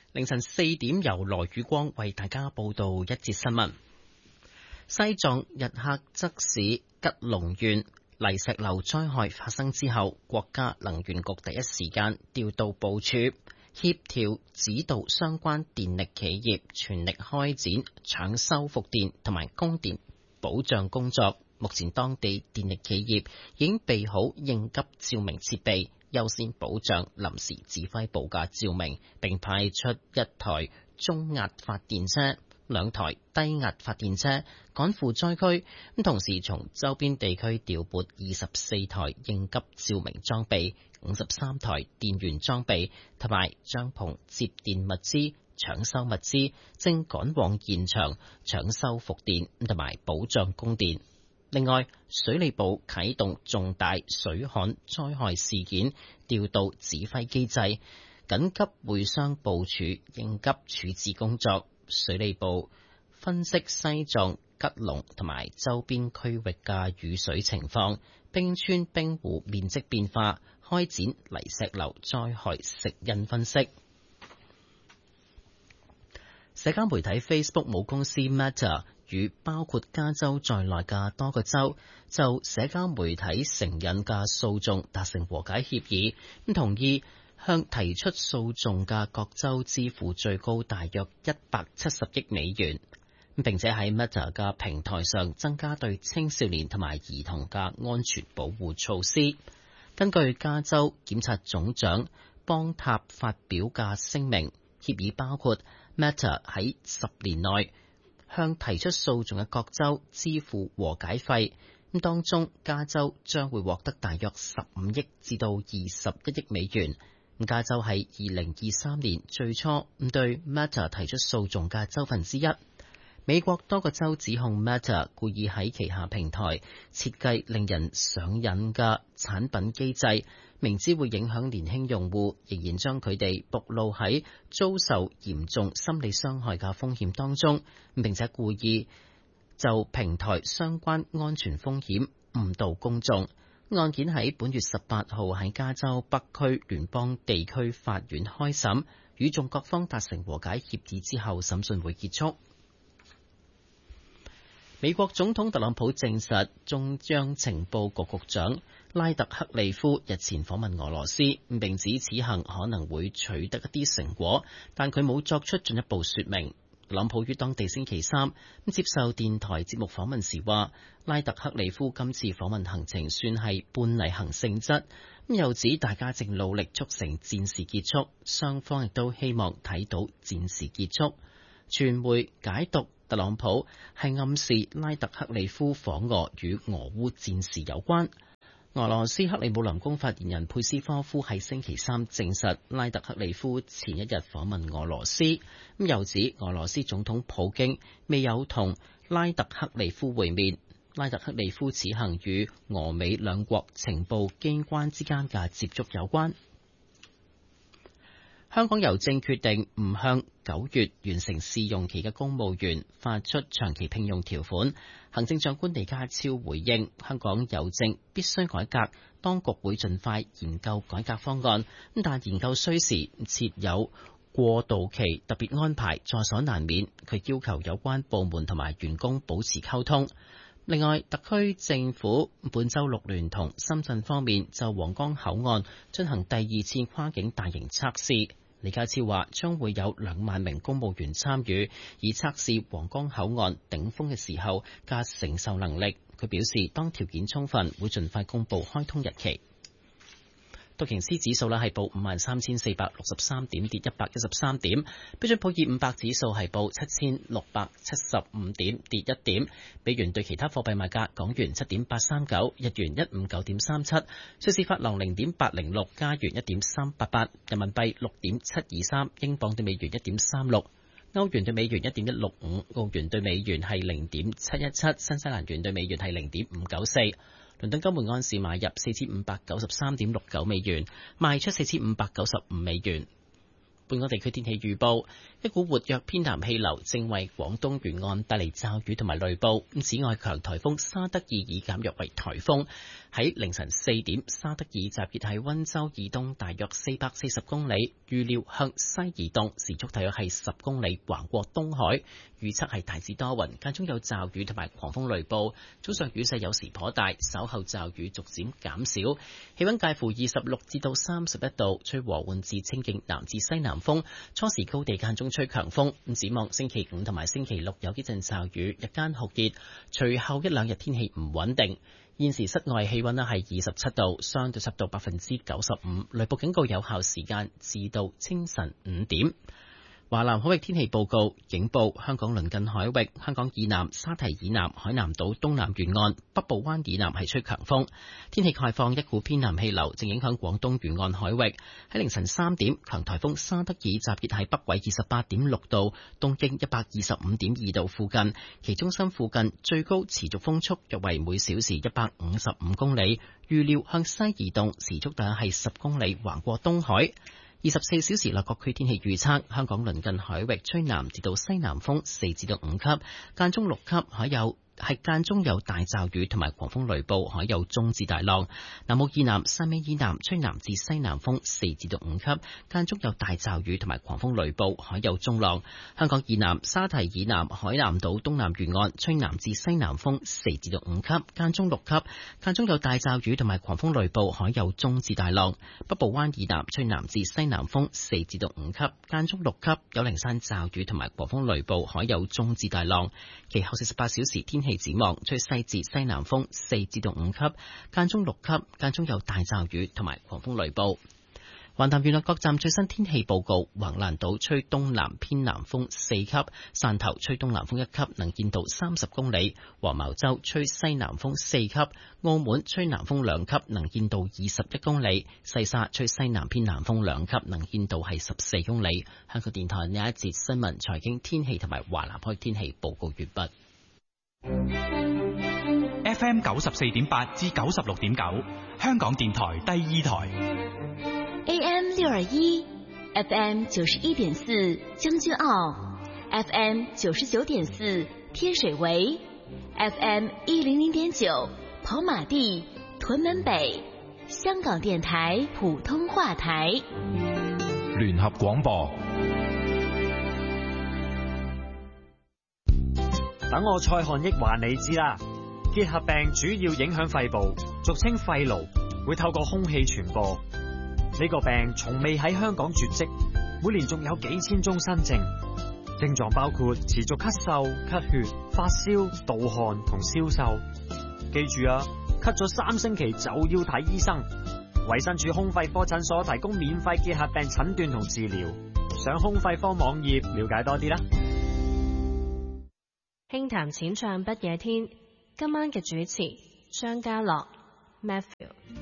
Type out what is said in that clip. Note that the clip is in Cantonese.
凌晨4點由羅宇光為大家報道一節新聞。西藏日喀則市吉隆縣泥石流災害發生之後，國家能源局第一時間調度部署，協調指導相關電力企業全力開展搶修復電同埋供電保障工作。目前當地電力企業已經備好應急照明設備，優先保障臨時指揮部嘅照明，並派出1台中壓發電車、2台低壓發電車趕赴災區，同時從周邊地區調撥24台應急照明裝備、53台電源裝備同埋帳篷接電物資、搶修物資，正趕往現場搶修復電同埋保障供電。另外，水利部啟動重大水旱災害事件調度指揮機制，緊急會商部署應急處置工作。水利部分析西藏、吉隆同埋周邊區域嘅雨水情況、冰川冰湖面積變化，開展泥石流災害食因分析。社交媒體 Facebook 母公司 Meta 與包括加州在內嘅多個州就社交媒體成癮嘅訴訟達成和解協議，同意向提出訴訟嘅各州支付最高大約170億美元，並且喺 Meta 嘅平台上增加對青少年同埋兒童嘅安全保護措施。根據加州檢察總長邦塔發表嘅聲明，協議包括 Meta 喺10年內向提出訴訟嘅各州支付和解費，當中加州將會獲得大約15億至到21億美元。加州係2023年最初對 Meta 提出訴訟嘅州份之一。美國多個州指控 Meta 故意喺旗下平台設計令人上癮嘅產品機制，明知會影響年輕用戶，仍然將佢哋暴露喺遭受嚴重心理傷害嘅風險當中，並且故意就平台相關安全風險誤導公眾。案件喺本月18號喺加州北區聯邦地區法院開審，與訟各方達成和解協議之後，審訊會結束。美國總統特朗普證實，中央情報局局長拉特克利夫日前訪問俄羅斯，並指此行可能會取得一啲成果，但佢冇作出進一步說明。特朗普於當地星期三接受電台節目訪問時話，拉特克利夫今次訪問行程算係半例行性質，又指大家正努力促成戰事結束，雙方亦都希望睇到戰事結束。傳媒解讀特朗普係暗示拉特克利夫訪俄與俄烏戰事有關。俄羅斯克里姆林宮發言人佩斯科夫喺星期三證實，拉特克利夫前一日訪問俄羅斯，又指俄羅斯總統普京未有同拉特克利夫會面。拉特克利夫此行與俄美兩國情報機關之間嘅接觸有關。香港郵政決定唔向9月完成試用期嘅公務員發出長期聘用條款。行政長官李家超回應，香港郵政必須改革，當局會盡快研究改革方案，但研究需時，設有過渡期特別安排在所難免。佢要求有關部門同埋員工保持溝通。另外，特區政府本週6聯同深圳方面就皇崗口岸進行第2次跨境大型測試。李家超話將會有2萬名公務員參與，以測試皇崗口岸頂峰嘅時候嘅承受能力。佢表示，當條件充分，會盡快公佈開通日期。道瓊斯指數係報53,463點，跌113點。標準普爾500指數係報7,675點，跌1點。美元對其他貨幣賣價：港元7.839，日元159.37，瑞士法郎0.806，加元1.388，人民幣6.723，英鎊對美元1.36，歐元對美元1.165，澳元對美元係0.717，新西蘭元對美元係0.594。倫敦金每安士買入4593.69美元，賣出4595美元。 本港地區天氣預報，一股活躍偏南氣流正為廣東沿岸帶嚟驟雨同埋雷暴。此外，強颱風沙德爾已減弱為颱風。喺凌晨4點，沙德爾集結喺溫州以東大約440公里，預料向西移動，時速大約係10公里，橫過東海。預測係大致多雲，間中有驟雨同埋狂風雷暴。早上雨勢有時頗大，稍後驟雨逐漸減少。氣溫介乎26至到31度，吹和緩至清勁南至西南風。初時高地間中吹強風。展望星期5同埋星期6有幾陣驟雨，日間酷熱。隨後一兩日天氣唔穩定。現時室外氣溫係27度，相對濕度95%，雷暴警告有效時間至到清晨5點。華南海域天氣報告警報：香港鄰近海域、香港以南、沙堤以南、海南島東南沿岸、北部灣以南係吹強風。天氣概況：一股偏南氣流正影響廣東沿岸海域。喺凌晨3點，強颱風沙德爾集結喺北緯28.6度、東經125.2度附近，其中心附近最高持續風速約為每小時155公里，預料向西移動，時速大約係10公里，橫過東海。24小時內各區天氣預測：香港鄰近海域吹南至到西南風4至到5級，間中6級，間中有大驟雨同埋狂風雷暴，海有中至大浪。南澳以南、汕尾以南吹南至西南風4至到5級，間中有大驟雨同埋狂風雷暴，海有中浪。香港以南、沙堤以南、海南島東南沿岸吹南至西南風4至到5級，間中6級，間中有大驟雨同埋狂風雷暴，海有中至大浪。北部灣以南吹南至西南風4至到5級，間中6級，有零散驟雨同埋狂風雷暴，海有中至大浪。其後48小時天氣展望，吹西至西南風4至到5級，間中6級，間中有大驟雨同埋狂風雷暴。橫潭縣各站最新天氣報告：橫瀾島吹東南偏南風4級，汕頭吹東南風1級，能見度30公里；黃茅洲吹西南風4級，澳門吹南風2級，能見度21公里；西沙吹西南偏南風2級，能見度係14公里。香港電台呢一節新聞、財經、天氣同埋華南海天氣報告完畢。 FM 94.8至96.9，香港電台第二台。 AM 621 FM 91.4將軍澳 FM 99.4天水圍 FM 100.9跑馬地屯門北香港電台普通話台聯合廣播。 等我蔡漢益話你知啦，結核病主要影響肺部，俗稱肺癆，會透過空氣傳播。呢個病從未喺香港絕跡，每年仲有幾千宗新症，症狀包括持續咳嗽、咳血、發燒、盜汗同消瘦。記住啊，咳咗3星期就要睇醫生。衛生署胸肺科診所提供免費結核病診斷同治療，上胸肺科網頁了解多啲啦。 輕談淺唱不夜天，今晚嘅主持張家樂 Matthew。